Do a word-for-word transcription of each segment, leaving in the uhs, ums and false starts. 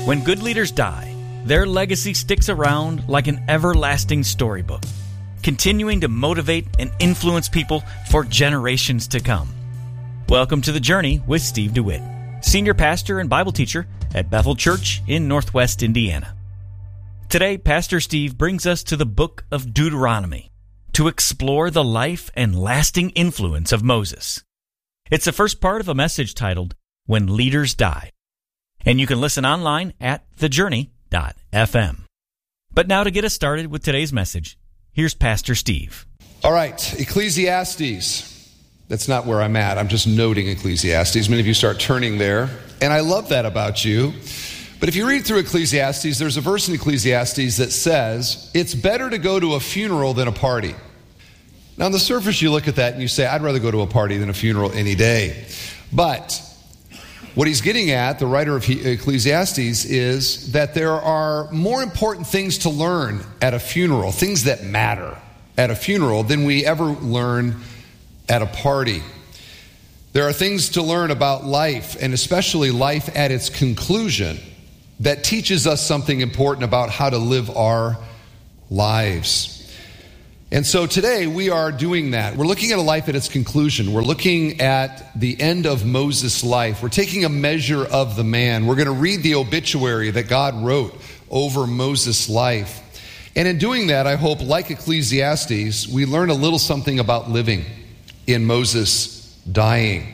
When good leaders die, their legacy sticks around like an everlasting storybook, continuing to motivate and influence people for generations to come. Welcome to The Journey with Steve DeWitt, Senior Pastor and Bible Teacher at Bethel Church in Northwest Indiana. Today, Pastor Steve brings us to the book of Deuteronomy to explore the life and lasting influence of Moses. It's the first part of a message titled, When Leaders Die. And you can listen online at the journey dot f m. But now to get us started with today's message, here's Pastor Steve. All right, Ecclesiastes. That's not where I'm at. I'm just noting Ecclesiastes. Many of you start turning there, and I love that about you. But if you read through Ecclesiastes, there's a verse in Ecclesiastes that says, it's better to go to a funeral than a party. Now, on the surface, you look at that and you say, I'd rather go to a party than a funeral any day. But what he's getting at, the writer of Ecclesiastes, is that there are more important things to learn at a funeral, things that matter at a funeral, than we ever learn at a party. There are things to learn about life, and especially life at its conclusion, that teaches us something important about how to live our lives. And so today we are doing that. We're looking at a life at its conclusion. We're looking at the end of Moses' life. We're taking a measure of the man. We're going to read the obituary that God wrote over Moses' life. And in doing that, I hope, like Ecclesiastes, we learn a little something about living in Moses dying.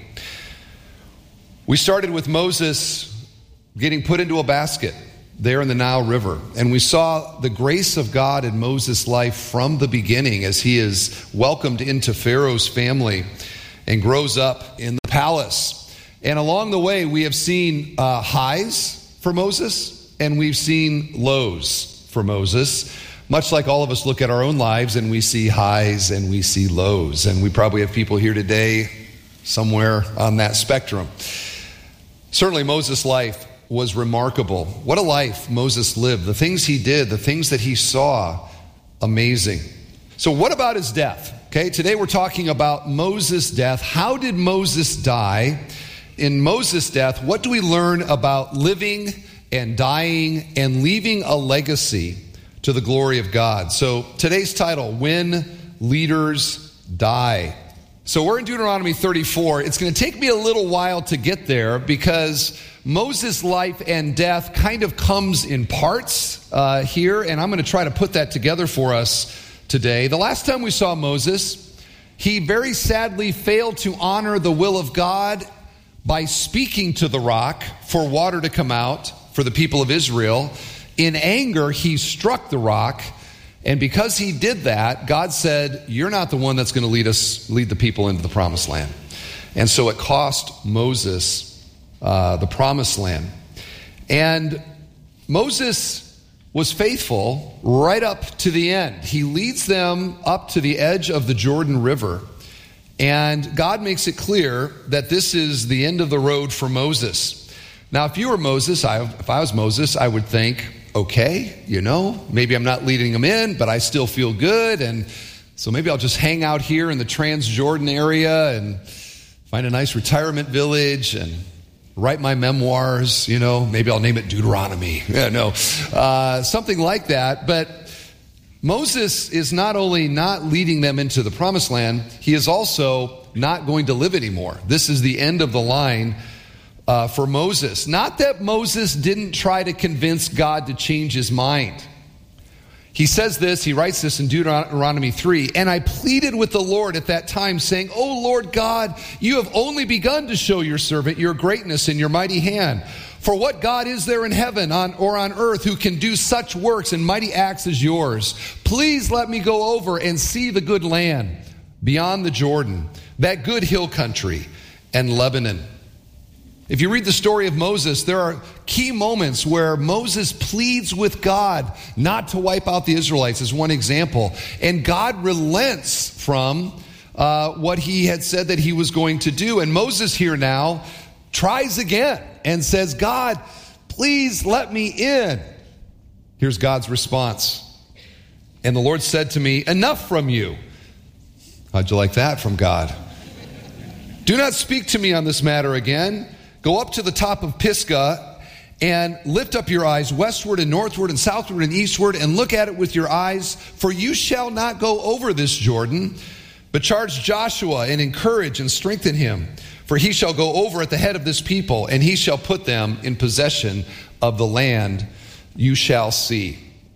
We started with Moses getting put into a basket there in the Nile River. And we saw the grace of God in Moses' life from the beginning as he is welcomed into Pharaoh's family and grows up in the palace. And along the way, we have seen uh, highs for Moses, and we've seen lows for Moses. Much like all of us look at our own lives and we see highs and we see lows. And we probably have people here today somewhere on that spectrum. Certainly Moses' life was remarkable. What a life Moses lived. The things he did, the things that he saw, amazing. So what about his death? Okay, today we're talking about Moses' death. How did Moses die? In Moses' death, what do we learn about living and dying and leaving a legacy to the glory of God? So today's title, When Leaders Die. So we're in Deuteronomy thirty-four. It's going to take me a little while to get there because Moses' life and death kind of comes in parts uh, here, and I'm going to try to put that together for us today. The last time we saw Moses, he very sadly failed to honor the will of God by speaking to the rock for water to come out for the people of Israel. In anger, he struck the rock, and because he did that, God said, you're not the one that's going to lead us, lead the people into the promised land. And so it cost Moses uh, the promised land. And Moses was faithful right up to the end. He leads them up to the edge of the Jordan River, and God makes it clear that this is the end of the road for Moses. Now, if you were Moses, I, if I was Moses, I would think, okay, you know, maybe I'm not leading them in, but I still feel good. And so maybe I'll just hang out here in the Transjordan area and find a nice retirement village and write my memoirs. You know, maybe I'll name it Deuteronomy. Yeah, no, uh, something like that. But Moses is not only not leading them into the promised land, he is also not going to live anymore. This is the end of the line Uh, for Moses. Not that Moses didn't try to convince God to change his mind. He says this, he writes this in Deuteronomy three, and I pleaded with the Lord at that time, saying, O Lord God, you have only begun to show your servant your greatness and your mighty hand. For what God is there in heaven on, or on earth who can do such works and mighty acts as yours? Please let me go over and see the good land beyond the Jordan, that good hill country and Lebanon. If you read the story of Moses, there are key moments where Moses pleads with God not to wipe out the Israelites, as one example. And God relents from uh, what he had said that he was going to do. And Moses here now tries again and says, God, please let me in. Here's God's response. And the Lord said to me, enough from you. How'd you like that from God? Do not speak to me on this matter again. Go up to the top of Pisgah and lift up your eyes westward and northward and southward and eastward and look at it with your eyes, for you shall not go over this Jordan, but charge Joshua and encourage and strengthen him, for he shall go over at the head of this people, and he shall put them in possession of the land you shall see.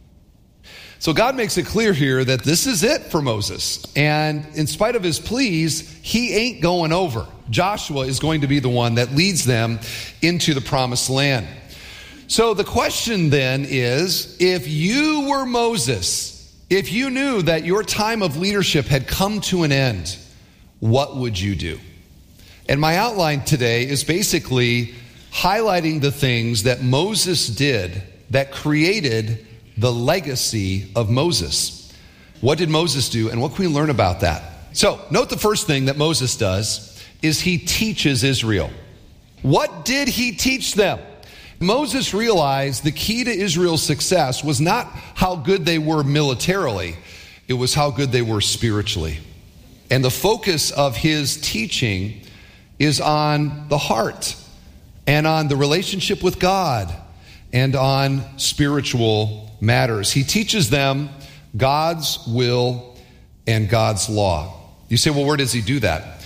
So God makes it clear here that this is it for Moses. And in spite of his pleas, he ain't going over. Joshua is going to be the one that leads them into the promised land. So the question then is, if you were Moses, if you knew that your time of leadership had come to an end, what would you do? And my outline today is basically highlighting the things that Moses did that created the legacy of Moses. What did Moses do, and what can we learn about that? So, note the first thing that Moses does is he teaches Israel. What did he teach them? Moses realized the key to Israel's success was not how good they were militarily, it was how good they were spiritually. And the focus of his teaching is on the heart and on the relationship with God and on spiritual matters. He teaches them God's will and God's law. You say, well, where does he do that?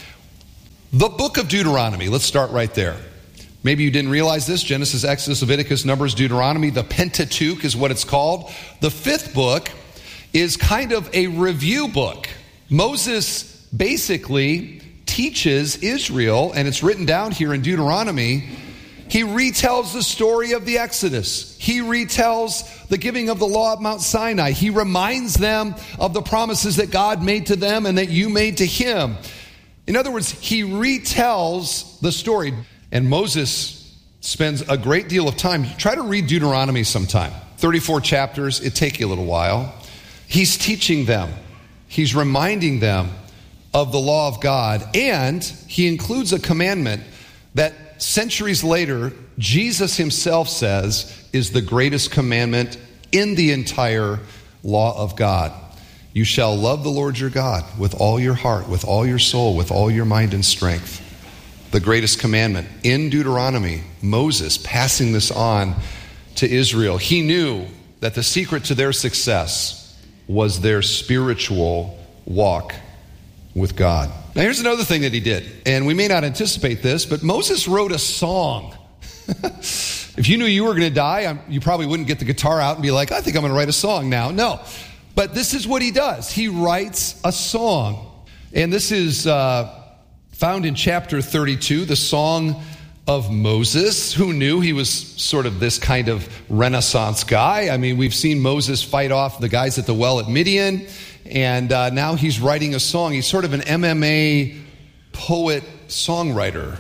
The book of Deuteronomy. Let's start right there. Maybe you didn't realize this. Genesis, Exodus, Leviticus, Numbers, Deuteronomy. The Pentateuch is what it's called. The fifth book is kind of a review book. Moses basically teaches Israel, and it's written down here in Deuteronomy. He retells the story of the Exodus. He retells the giving of the law at Mount Sinai. He reminds them of the promises that God made to them and that you made to him. In other words, he retells the story. And Moses spends a great deal of time. Try to read Deuteronomy sometime. thirty-four chapters. It'd take you a little while. He's teaching them. He's reminding them of the law of God. And he includes a commandment that centuries later, Jesus himself says is the greatest commandment in the entire law of God. You shall love the Lord your God with all your heart, with all your soul, with all your mind and strength. The greatest commandment in Deuteronomy, Moses passing this on to Israel. He knew that the secret to their success was their spiritual walk with God. Now here's another thing that he did, and we may not anticipate this, but Moses wrote a song. If you knew you were going to die, you probably wouldn't get the guitar out and be like, I think I'm going to write a song now. No, but this is what he does. He writes a song, and this is uh, found in chapter thirty-two, the Song of Moses. Who knew he was sort of this kind of Renaissance guy? I mean, we've seen Moses fight off the guys at the well at Midian, and uh, now he's writing a song. He's sort of an M M A poet songwriter.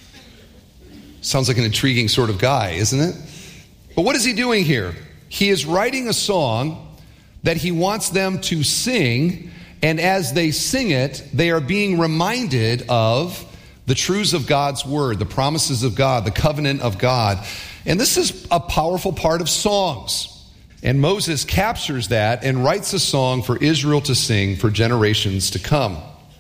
Sounds like an intriguing sort of guy, isn't it? But what is he doing here? He is writing a song that he wants them to sing, and as they sing it, they are being reminded of the truths of God's word, the promises of God, the covenant of God. And this is a powerful part of songs. And Moses captures that and writes a song for Israel to sing for generations to come.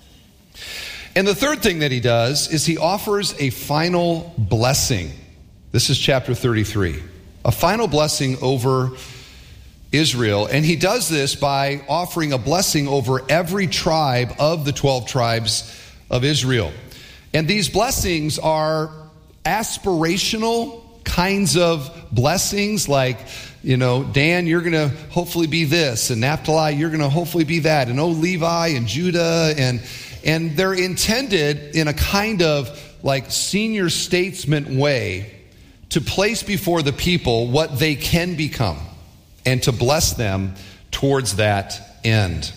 And the third thing that he does is he offers a final blessing. This is chapter thirty-three. A final blessing over Israel. And he does this by offering a blessing over every tribe of the twelve tribes of Israel. And these blessings are aspirational kinds of blessings, like, you know, Dan, you're going to hopefully be this, and Naphtali, you're going to hopefully be that, and oh, Levi and Judah, and and they're intended in a kind of like senior statesman way to place before the people what they can become and to bless them towards that end.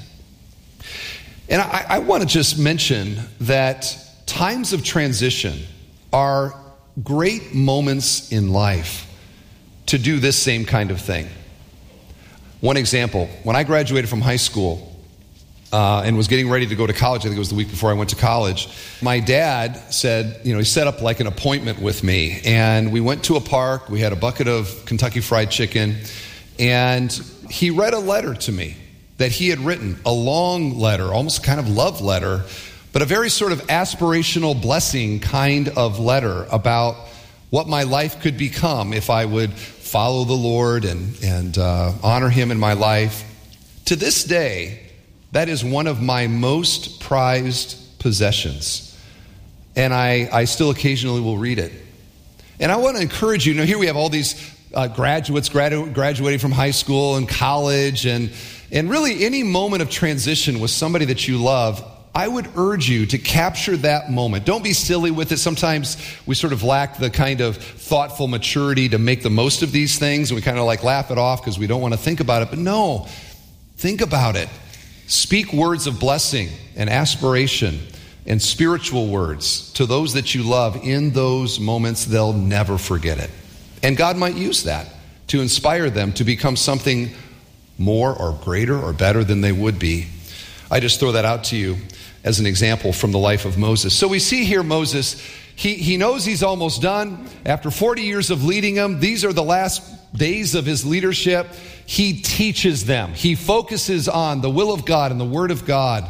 And I, I want to just mention that times of transition are great moments in life to do this same kind of thing. One example, when I graduated from high school uh, and was getting ready to go to college, I think it was the week before I went to college, my dad said, you know, he set up like an appointment with me, and we went to a park, we had a bucket of Kentucky Fried Chicken, and he read a letter to me that he had written, a long letter, almost kind of love letter, but a very sort of aspirational blessing kind of letter about what my life could become if I would follow the Lord and, and uh, honor him in my life. To this day, that is one of my most prized possessions. And I, I still occasionally will read it. And I want to encourage you. Now, here we have all these uh, graduates gradu- graduating from high school and college, and, and really any moment of transition with somebody that you love. I would urge you to capture that moment. Don't be silly with it. Sometimes we sort of lack the kind of thoughtful maturity to make the most of these things, and we kind of like laugh it off because we don't want to think about it. But no, think about it. Speak words of blessing and aspiration and spiritual words to those that you love in those moments. They'll never forget it. And God might use that to inspire them to become something more or greater or better than they would be. I just throw that out to you as an example from the life of Moses. So we see here Moses, he, he knows he's almost done. After forty years of leading them, these are the last days of his leadership. He teaches them. He focuses on the will of God and the word of God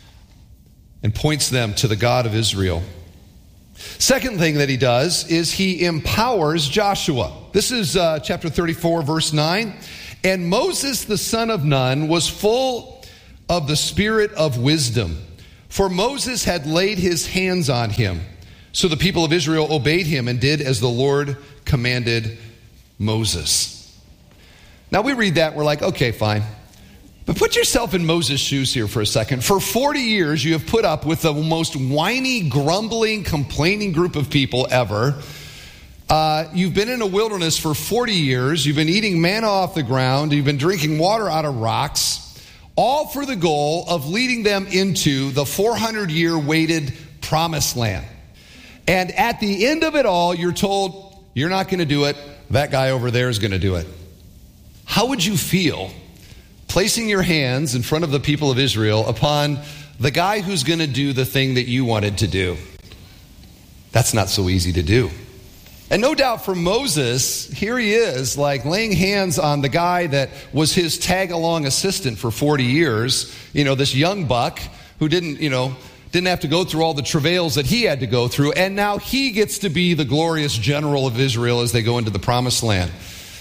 and points them to the God of Israel. Second thing that he does is he empowers Joshua. This is uh, chapter thirty-four, verse nine. And Moses, the son of Nun, was full of the spirit of wisdom, for Moses had laid his hands on him. So the people of Israel obeyed him and did as the Lord commanded Moses. Now we read that, we're like, okay, fine. But put yourself in Moses' shoes here for a second. For forty years, you have put up with the most whiny, grumbling, complaining group of people ever. Uh, you've been in a wilderness for forty years. You've been eating manna off the ground. You've been drinking water out of rocks. All for the goal of leading them into the four hundred year waited promised land. And at the end of it all, you're told, you're not going to do it. That guy over there is going to do it. How would you feel placing your hands in front of the people of Israel upon the guy who's going to do the thing that you wanted to do? That's not so easy to do. And no doubt for Moses, here he is, like laying hands on the guy that was his tag-along assistant for forty years. You know, this young buck who didn't, you know, didn't have to go through all the travails that he had to go through. And now he gets to be the glorious general of Israel as they go into the promised land.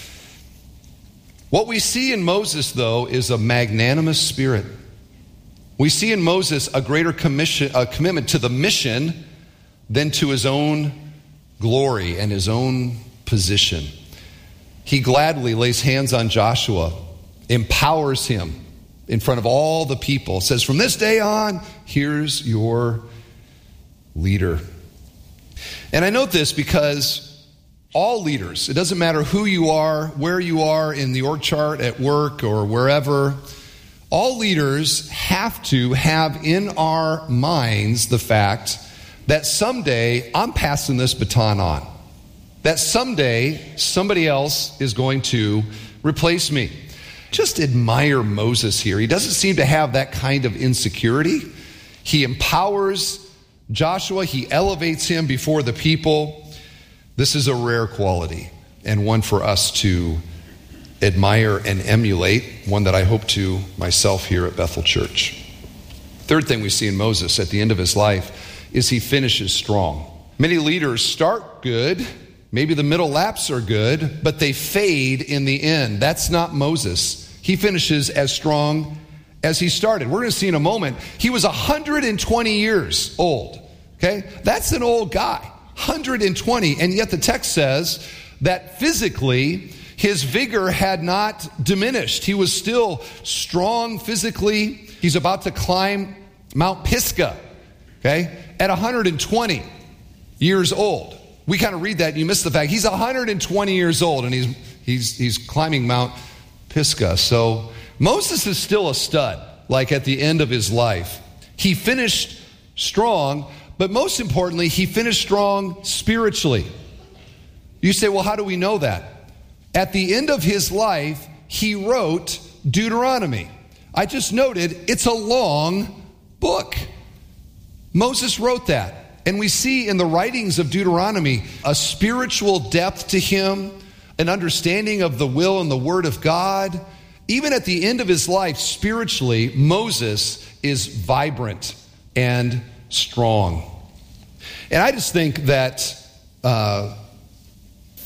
What we see in Moses, though, is a magnanimous spirit. We see in Moses a greater commission, a commitment to the mission than to his own glory and his own position. He gladly lays hands on Joshua, empowers him in front of all the people, says, from this day on, here's your leader. And I note this because all leaders, it doesn't matter who you are, where you are in the org chart, at work or wherever, all leaders have to have in our minds the fact that someday I'm passing this baton on. That someday somebody else is going to replace me. Just admire Moses here. He doesn't seem to have that kind of insecurity. He empowers Joshua. He elevates him before the people. This is a rare quality and one for us to admire and emulate, one that I hope to myself here at Bethel Church. Third thing we see in Moses at the end of his life is he finishes strong. Many leaders start good, maybe the middle laps are good, but they fade in the end. That's not Moses. He finishes as strong as he started. We're going to see in a moment, he was one hundred twenty years old. Okay? That's an old guy, one hundred twenty, and yet the text says that physically his vigor had not diminished. He was still strong physically. He's about to climb Mount Pisgah, okay, at one hundred twenty years old. We kind of read that and you miss the fact he's one hundred twenty years old and he's he's he's climbing Mount Pisgah. So Moses is still a stud, like at the end of his life. He finished strong, but most importantly, he finished strong spiritually. You say, well, how do we know that? At the end of his life, he wrote Deuteronomy. I just noted it's a long book. Moses wrote that. And we see in the writings of Deuteronomy a spiritual depth to him, an understanding of the will and the word of God. Even at the end of his life, spiritually, Moses is vibrant and strong. And I just think that uh,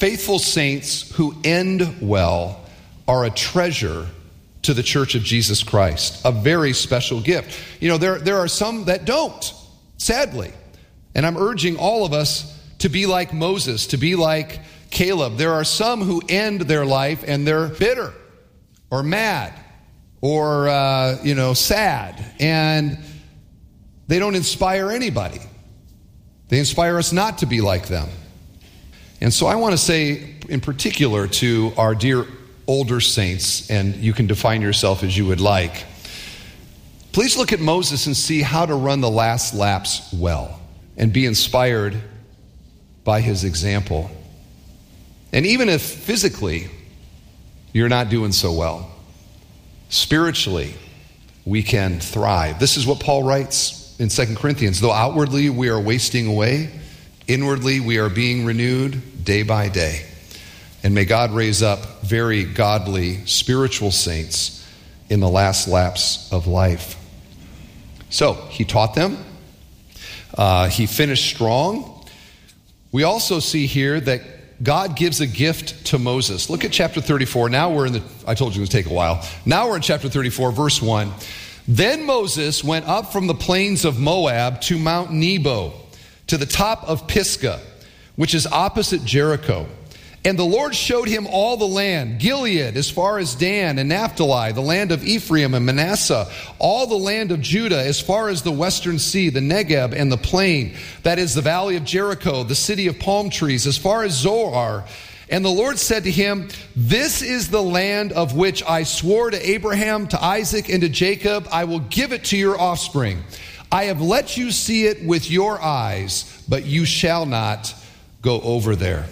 faithful saints who end well are a treasure to the Church of Jesus Christ, a very special gift. You know, there, there are some that don't, sadly. And I'm urging all of us to be like Moses, to be like Caleb. There are some who end their life and they're bitter or mad or, uh, you know, sad. And they don't inspire anybody. They inspire us not to be like them. And so I want to say in particular to our dear older saints, and you can define yourself as you would like, please look at Moses and see how to run the last laps well and be inspired by his example. And even if physically you're not doing so well, spiritually we can thrive. This is what Paul writes in Second Corinthians. Though outwardly we are wasting away, inwardly we are being renewed day by day. And may God raise up very godly spiritual saints in the last laps of life. So, he taught them. Uh, he finished strong. We also see here that God gives a gift to Moses. Look at chapter thirty-four. Now we're in the, I told you it would take a while. Now we're in chapter thirty-four, verse one. Then Moses went up from the plains of Moab to Mount Nebo, to the top of Pisgah, which is opposite Jericho. And the Lord showed him all the land, Gilead as far as Dan and Naphtali, the land of Ephraim and Manasseh, all the land of Judah as far as the western sea, the Negeb and the plain, that is the valley of Jericho, the city of palm trees, as far as Zoar. And the Lord said to him, this is the land of which I swore to Abraham, to Isaac, and to Jacob. I will give it to your offspring. I have let you see it with your eyes, but you shall not go over there.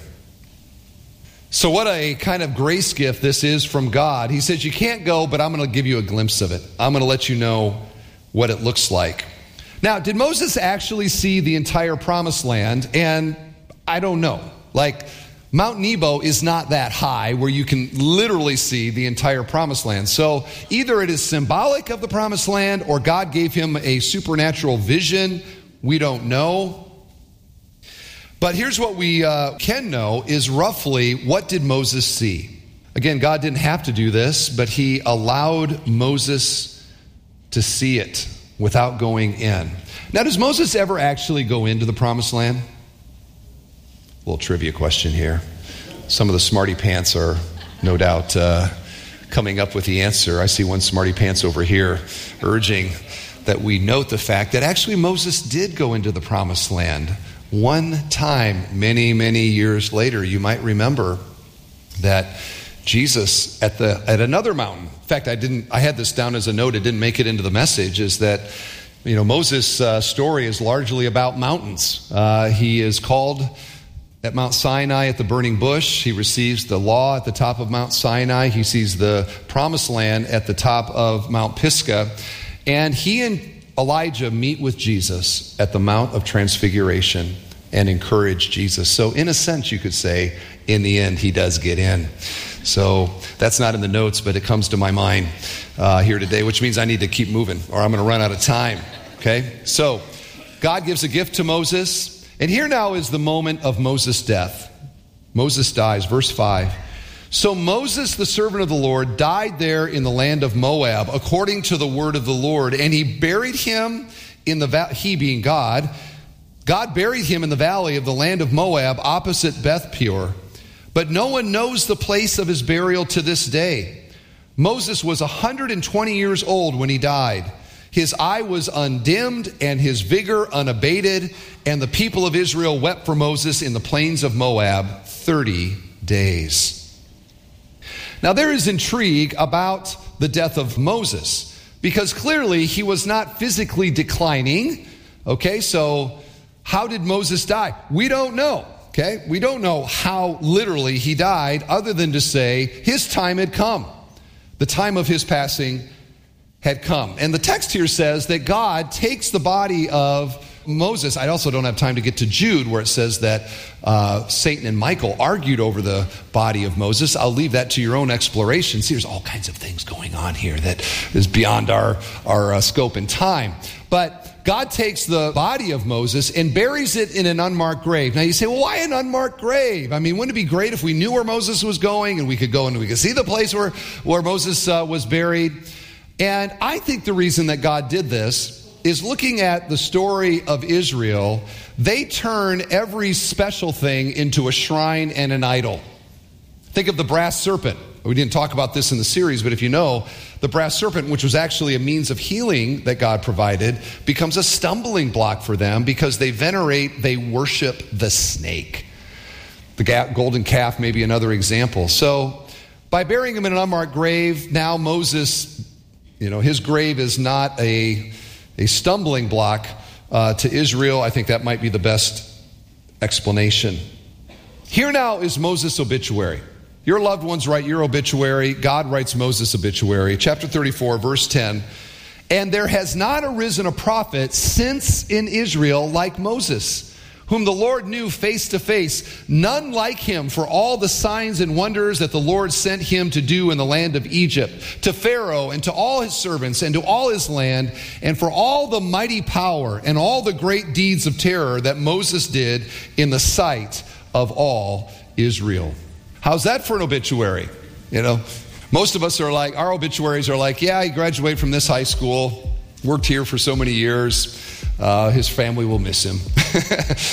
So what a kind of grace gift this is from God. He says, you can't go, but I'm going to give you a glimpse of it. I'm going to let you know what it looks like. Now, did Moses actually see the entire promised land? And I don't know. Like, Mount Nebo is not that high where you can literally see the entire promised land. So either it is symbolic of the promised land or God gave him a supernatural vision. We don't know. But here's what we uh, can know is roughly what did Moses see? Again, God didn't have to do this, but he allowed Moses to see it without going in. Now, does Moses ever actually go into the promised land? A little trivia question here. Some of the smarty pants are no doubt uh, coming up with the answer. I see one smarty pants over here urging that we note the fact that actually Moses did go into the promised land. One time, many, many years later, you might remember that Jesus at the at another mountain. In fact, I didn't. I had this down as a note. It didn't make it into the message. Is that you know Moses' uh, story is largely about mountains. Uh, he is called at Mount Sinai at the burning bush. He receives the law at the top of Mount Sinai. He sees the promised land at the top of Mount Pisgah, and he and Elijah meet with Jesus at the Mount of Transfiguration and encourage Jesus. So in a sense, you could say, in the end, he does get in. So that's not in the notes, but it comes to my mind uh, here today, which means I need to keep moving or I'm going to run out of time. Okay? So God gives a gift to Moses. And here now is the moment of Moses' death. Moses dies, verse five. So Moses, the servant of the Lord, died there in the land of Moab, according to the word of the Lord. And he buried him in the valley, he being God, God buried him in the valley of the land of Moab, opposite Beth Peor. But no one knows the place of his burial to this day. Moses was one hundred twenty years old when he died. His eye was undimmed and his vigor unabated. And the people of Israel wept for Moses in the plains of Moab thirty days. Now there is intrigue about the death of Moses because clearly he was not physically declining. Okay, so how did Moses die? We don't know. Okay, we don't know how literally he died other than to say his time had come. The time of his passing had come. And the text here says that God takes the body of Moses. I also don't have time to get to Jude where it says that uh, Satan and Michael argued over the body of Moses. I'll leave that to your own exploration. See, there's all kinds of things going on here that is beyond our, our uh, scope and time. But God takes the body of Moses and buries it in an unmarked grave. Now you say, well, why an unmarked grave? I mean, wouldn't it be great if we knew where Moses was going and we could go and we could see the place where, where Moses uh, was buried? And I think the reason that God did this is looking at the story of Israel. They turn every special thing into a shrine and an idol. Think of the brass serpent. We didn't talk about this in the series, but if you know, the brass serpent, which was actually a means of healing that God provided, becomes a stumbling block for them because they venerate, they worship the snake. The golden calf may be another example. So by burying him in an unmarked grave, now Moses, you know, his grave is not a, a stumbling block uh, to Israel. I think that might be the best explanation. Here now is Moses' obituary. Your loved ones write your obituary. God writes Moses' obituary. Chapter thirty-four, verse ten. And there has not arisen a prophet since in Israel like Moses, whom the Lord knew face to face, none like him for all the signs and wonders that the Lord sent him to do in the land of Egypt, to Pharaoh and to all his servants and to all his land, and for all the mighty power and all the great deeds of terror that Moses did in the sight of all Israel. How's that for an obituary? You know, most of us are like, our obituaries are like, yeah, he graduated from this high school, worked here for so many years, uh, his family will miss him.